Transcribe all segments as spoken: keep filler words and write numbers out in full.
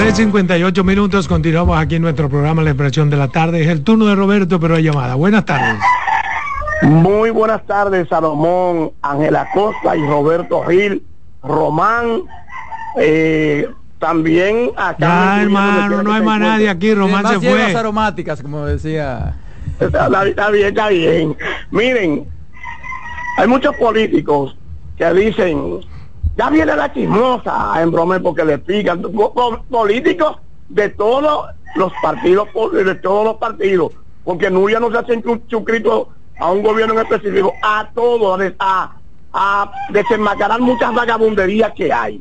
tres cincuenta y ocho minutos, continuamos aquí en nuestro programa La Expresión de la Tarde. Es el turno de Roberto, pero hay llamada. Buenas tardes. Muy buenas tardes, Salomón, Ángela Costa y Roberto Gil, Román, eh, también acá. Ya, hermano, no hay más nadie aquí, Román se fue. Aromáticas, como decía. Está, está bien, está bien. Miren, hay muchos políticos que dicen, ya viene la chismosa en broma porque le pican. Políticos de todos los partidos, de todos los partidos, porque Nuria no se ha suscrito a un gobierno en específico, a todos, a, a desenmascarar muchas vagabunderías que hay.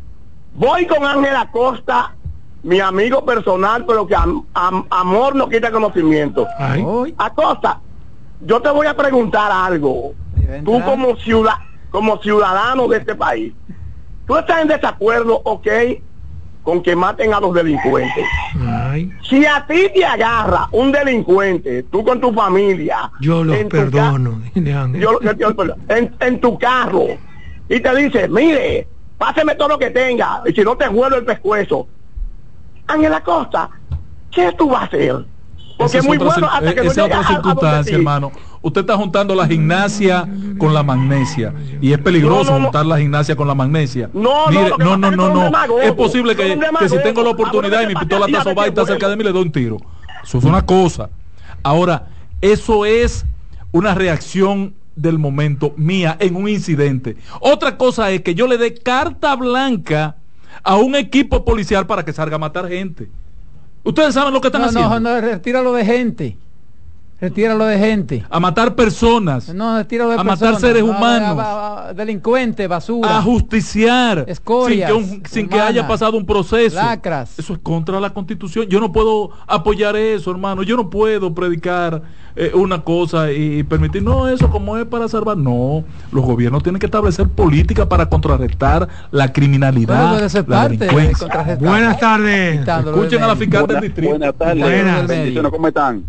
Voy con Ángela Costa, mi amigo personal, pero que am, am, amor no quita conocimiento. Ay. Acosta, yo te voy a preguntar algo. Tú como ciudad, como ciudadano de este país, ¿tú estás en desacuerdo, ok, con que maten a los delincuentes? Ay. Si a ti te agarra un delincuente, tú con tu familia, yo los perdono, yo, yo, en, en tu carro, y te dice, mire, páseme todo lo que tenga, y si no te vuelvo el pescuezo. Ángela Costa, ¿qué tú vas a hacer? Porque es muy bueno hasta que no esa otra circunstancia, hermano. Usted está juntando la gimnasia con la magnesia y es peligroso no, no, no. juntar la gimnasia con la magnesia. No, Mire, no, no, no, no, no. Es posible que, que si tengo la oportunidad y mi pistola está sobada y está cerca de mí, le doy un tiro. Eso es una cosa. Ahora, eso es una reacción del momento mía en un incidente. Otra cosa es que yo le dé carta blanca a un equipo policial para que salga a matar gente. Ustedes saben lo que están no, haciendo. No, no, retíralo de gente. Retíralo de gente. A matar personas. No, retíralo de a personas. matar seres no, humanos. A, a, a, delincuentes, basura. A justiciar. Escorias. Sin, que, un, sin que haya pasado un proceso. Lacras. Eso es contra la Constitución. Yo no puedo apoyar eso, hermano. Yo no puedo predicar eh, una cosa y permitir, no, eso como es para salvar. No, los gobiernos tienen que establecer políticas para contrarrestar la criminalidad, bueno, la parte delincuencia. De Buenas tardes. Escuchen a la fiscal del distrito. Buenas tardes. Buenas. Bendiciones, ¿cómo están?